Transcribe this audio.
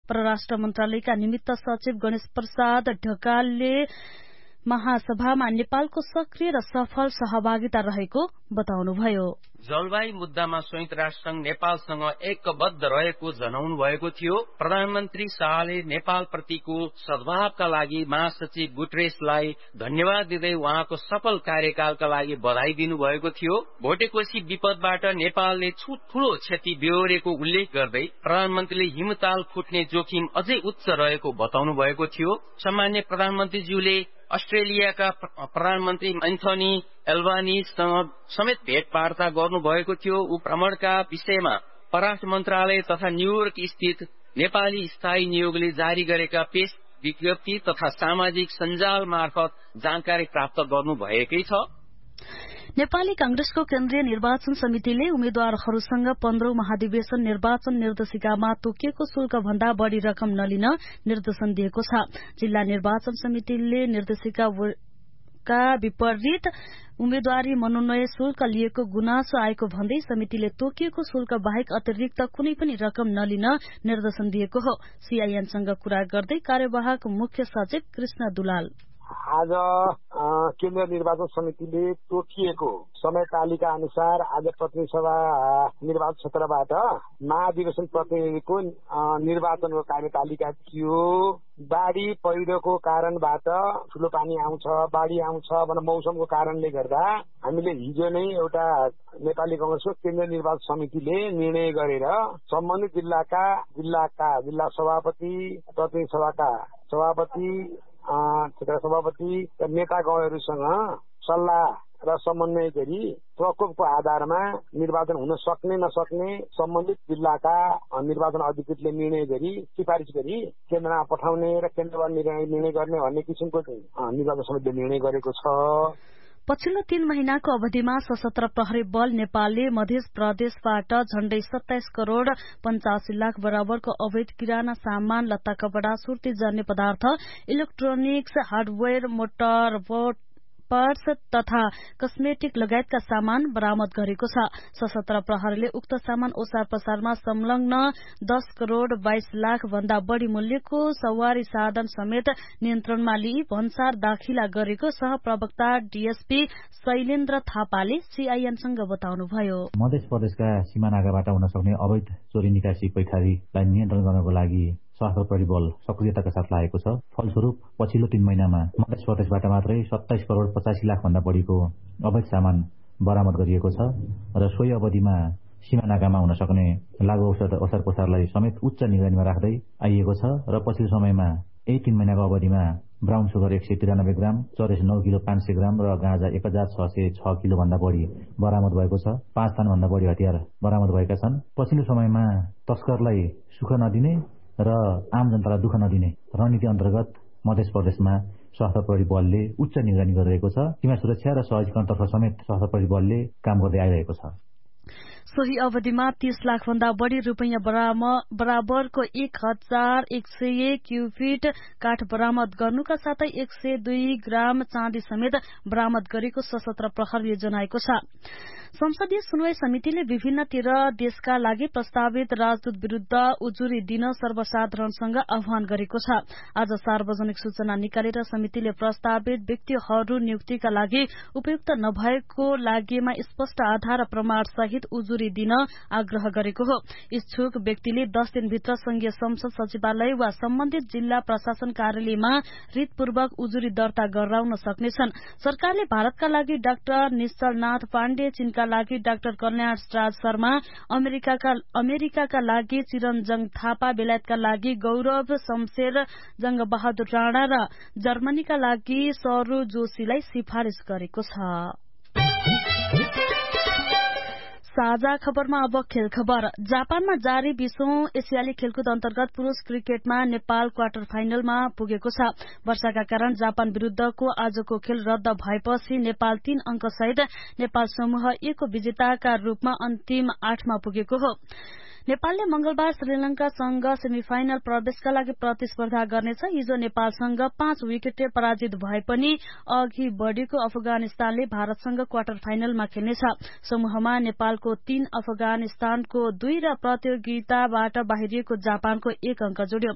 परराष्ट्र मन्त्रालयका निमित्त सचिव गणेश प्रसाद ढकालले महासभामा नेपालको सक्रिय र सफल सहभागिता रहेको बताउनुभयो। जलवायु मुद्दामा संयुक्त राष्ट्र संघ नेपालसँग एकबद्ध रहेको जनाउनु भएको थियो। प्रधानमन्त्री शाहले नेपाल प्रतिको सद्भावका लागि महासचिव गुटरेसलाई धन्यवाद दिँदै उहाँको सफल कार्यकालका लागि बधाई दिनुभएको थियो। भोटेकोशी विपदबाट नेपालले ठूलो क्षति बेहोरेको उल्लेख गर्दै प्रधानमन्त्रीले हिमताल फुट्ने जोखिम अझै उच्च रहेको बताउनु भएको थियो। सामान्य प्रधानमन्त्रीज्यूले अस्ट्रेलियाका प्रधानमन्त्री एन्थनी एल्बानीसँग समेत भेटवार्ता गर्नुभएको थियो। भ्रमणका विषयमा परराष्ट्र मन्त्रालय तथा न्यूयोर्क स्थित नेपाली स्थायी नियोगले जारी गरेका प्रेस विज्ञप्ति तथा सामाजिक सञ्जाल मार्फत जानकारी प्राप्त गर्नुभएकै छ। नेपाली कांग्रेसको केन्द्रीय निर्वाचन समितिले उम्मेद्वारहरूसँग 15औं महाधिवेशन निर्वाचन निर्देशिकामा तोकिएको शुल्क भन्दा बढ़ी रकम नलिन निर्देशन दिएको छ। जिल्ला निर्वाचन समितिले निर्देशिका विपरीत उम्मेद्वारी मनोनयन शुल्क लिएको गुनासो आएको भन्दै समितिले तोकिएको शुल्क बाहेक अतिरिक्त कुनै पनि रकम नलिन निर्देशन दिएको हो। सीआईएनसँग कुरा गर्दै कार्यवाहक मुख्य सचिव कृष्ण दुलाल, आज केन्द्रीय निर्वाचन समितिले तोकिएको समय तालिका अनुसार आज प्रतिनिधि सभा निर्वाचन क्षेत्रबाट महाधिवेशन प्रतिनिधिको निर्वाचनको कार्यतालिका थियो। बाढ़ी पहिरोको कारणबाट ठूलो पानी आउँछ, बाढ़ी आउँछ भनेर मौसमको कारणले गर्दा हामीले हिजो नै एउटा नेपाली कांग्रेसको केन्द्रीय निर्वाचन समितिले निर्णय गरेर सम्बन्धित जिल्ला सभापति, प्रतिनिधि सभाका सभापति, क्षेत्र सभापति र नेतागणहरूसँग सल्लाह र समन्वय गरी प्रकोपको आधारमा निर्वाचन हुन सक्ने नसक्ने सम्बन्धित जिल्लाका निर्वाचन अधिकृतले निर्णय गरी सिफारिस गरी केन्द्रमा पठाउने र केन्द्रबाट निर्णय गर्ने भन्ने किसिमको निर्वाचन समितिले निर्णय गरेको छ। पछिल्लो 3 महिनाको अवधिमा सशस्त्र प्रहरी बल नेपालले मध्य प्रदेशबाट झण्डै 27 करोड़ 85 लाख बराबरको अवैध किराना सामान, लत्ता कपड़ा, सुर्ती जन्य पदार्थ, इलेक्ट्रोनिक्स, हार्डवेयर, मोटर पर्स तथा कस्मेटिक लगायतका सामान बरामद गरेको छ। सशस्त्र प्रहरीले उक्त सामान ओसार पसारमा संलग्न 10 करोड़ 22 लाख भन्दा बढ़ी मूल्यको सवारी साधन समेत नियन्त्रणमा लिई भन्सार दाखिला गरेको सहप्रवक्ता डीएसपी शैलेन्द्र थापाले सीआईएनसँग बताउनुभयो। मध्य प्रदेशका सीमानाकाबाट हुन सक्ने अवैध चोरी निकासी पैखारीलाई नियन्त्रण गर्नको लागि सशस्त्र प्रहरी बल सक्रियताका साथ लागेको छ। फलस्वरूप पछिल्लो 3 महिनामा मध्य प्रदेशबाट मात्रै 27 करोड़ 85 लाख भन्दा बढ़ीको अवैध सामान बरामद गरिएको छ र सोही अवधिमा सीमानाकामा हुन सक्ने लागू औषध पसारलाई समेत उच्च निगरानीमा राख्दै आइएको छ र पछिल्लो समयमा यही 3 महिनाको अवधिमा ब्राउन सुगर 193 ग्राम, चरेस 9 किलो 500 ग्राम र गाँजा 1606 किलो भन्दा बढ़ी बरामद भएको छ। 5 टन भन्दा बढ़ी हतियार बरामद भएका छन्। पछिल्लो समयमा तस्करलाई सुख नदिने र आम जनतालाई दुःख नदिने रणनीति अन्तर्गत मध्य प्रदेशमा सशस्त्र प्रहरी बलले उच्च निगरानी गरिरहेको छ। सीमा सुरक्षा र सहजीकरणतर्फ समेत सशस्त्र प्रहरी बलले काम गर्दै आइरहेको छ। सोही अवधिमा 30 लाख भन्दा बढ़ी रुपैयाँ बराबरको 1100 क्युफिट काठ बरामद गर्नुका साथै 102 ग्राम चाँदी समेत बरामद गरेको सशस्त्र प्रहरीले जनाएको छ। संसदीय सुनवाई समितिले विभिन्नतिर देशका लागि प्रस्तावित राजदूत विरूद्ध उजुरी दिन सर्वसाधारणसँग आह्वान गरेको छ। आज सार्वजनिक सूचना निकालेर समितिले प्रस्तावित व्यक्तिहरू नियुक्तिका लागि उपयुक्त नभएको लागेमा स्पष्ट आधार र प्रमाण सहित उजुरी दिन आग्रह गरेको हो। इच्छुक व्यक्तिले 10 दिनभित्र संघीय संसद सचिवालय वा सम्बन्धित जिल्ला प्रशासन कार्यालयमा रितपूर्वक उजुरी दर्ता गराउन सक्नेछन्। सरकारले भारतका लागि डाक्टर निश्चलनाथ पाण्डे, चीनका लागि डाक्टर कल्याण राज शर्मा, अमेरिकाका लागि चिरञ्जङ थापा, बेलायतका लागि गौरव शमशेर, जंग बहादुर राणा र जर्मनीका लागि सरू जोशीलाई सिफारिश गरेको छ। साझा खबरमा अब खेल खबर। जापानमा जारी 20औं एसियाली खेलकुद अन्तर्गत पुरूष क्रिकेटमा नेपाल क्वार्टर फाइनलमा पुगेको छ। वर्षाका कारण जापान विरूद्धको आजको खेल रद्द भएपछि नेपाल 3 अंक सहित नेपाल समूह ए को विजेताका रूपमा अन्तिम 8 मा पुगेको हो। नेपालले मंगलबार श्रीलंकासँग सेमिफाइनल प्रवेशका लागि प्रतिस्पर्धा गर्नेछ। हिजो नेपालसँग 5 विकेटले पराजित भए पनि अघि बढ़ेको अफगानिस्तानले भारतसँग क्वार्टर फाइनलमा खेल्नेछ। समूहमा नेपालको 3, अफगानिस्तानको 2 र प्रतियोगिताबाट बाहिरिएको जापानको 1 अंक जोड्यो।